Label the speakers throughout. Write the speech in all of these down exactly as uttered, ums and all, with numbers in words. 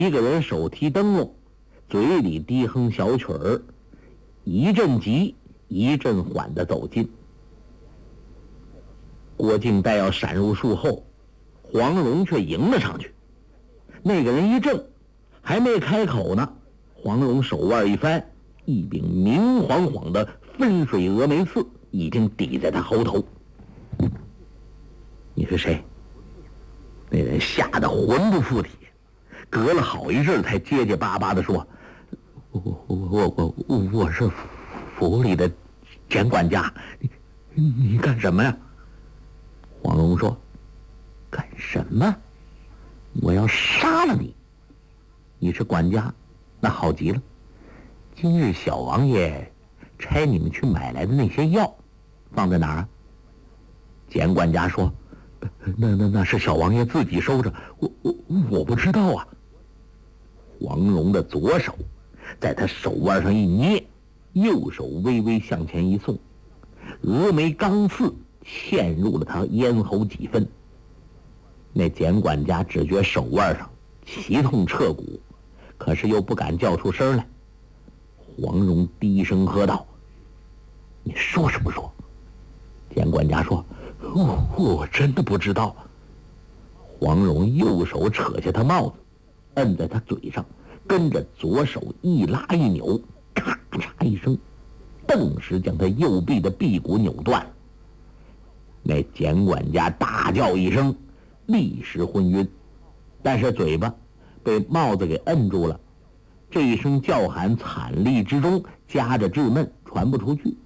Speaker 1: 一个人手提灯笼，嘴里低哼小曲儿，一阵急一阵缓地走近。郭靖待要闪入树后，黄蓉却迎了上去。那个人一怔，还没开口呢，黄蓉手腕一翻，一柄明晃晃的分水峨眉刺已经抵在他喉头。你是谁？那人吓得魂不附体，隔了好一阵才结结巴巴地说：我我我我我是府里的简管家，你你干什么呀？黄蓉说：干什么？我要杀了你！你是管家，那好极了。今日小王爷差你们去买来的那些药放在哪儿啊？简管家说：那那那是小王爷自己收着，我我我不知道啊。黄蓉的左手在他手腕上一捏，右手微微向前一送，峨眉钢刺嵌入了他咽喉几分。那简管家只觉手腕上奇痛彻骨，可是又不敢叫出声来。黄蓉低声喝道：你说是不说？简管家说：我我真的不知道。黄蓉右手扯下他帽子，摁在他嘴上，跟着左手一拉一扭，咔嚓一声，顿时将他右臂的臂骨扭断。那简管家大叫一声，立时昏晕，但是嘴巴被帽子给摁住了，这一声叫喊惨厉之中夹着稚闷，传不出去。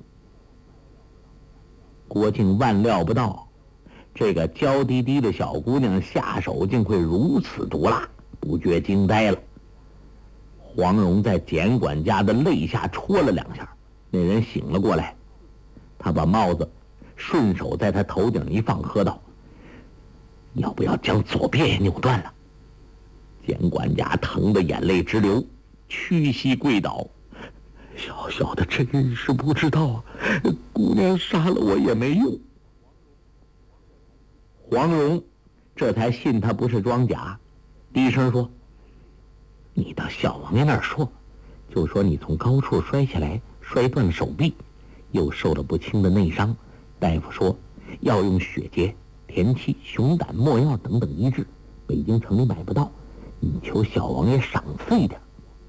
Speaker 1: 郭靖万料不到，这个娇滴滴的小姑娘下手竟会如此毒辣，不觉惊呆了。黄蓉在简管家的肋下戳了两下，那人醒了过来，他把帽子顺手在他头顶一放，喝道：要不要将左臂也扭断了？简管家疼得眼泪直流，屈膝跪倒：小小的真是不知道啊，姑娘杀了我也没用。黄蓉这才信他不是装假，低声说：你到小王爷那儿说，就说你从高处摔下来，摔断了手臂，又受了不轻的内伤，大夫说要用血竭、田七、熊胆、没药等等医治，北京城里买不到，你求小王爷赏赐一点。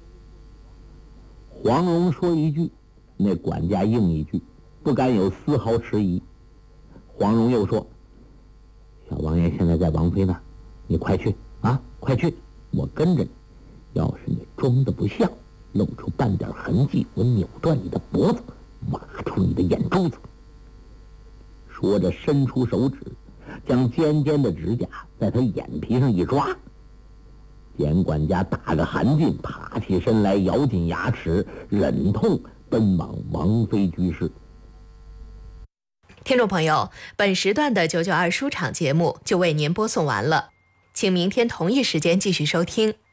Speaker 1: 黄蓉说一句，那管家应一句，不敢有丝毫迟疑。黄蓉又说：小王爷现在在王妃那儿，你快去啊，快去，我跟着你。要是你装的不像，露出半点痕迹，我扭断你的脖子，挖出你的眼珠子。说着伸出手指，将尖尖的指甲在他眼皮上一抓。简管家打个寒噤，爬起身来，咬紧牙齿，忍痛奔往王妃居室。
Speaker 2: 听众朋友，本时段的九九二书场节目就为您播送完了，请明天同一时间继续收听。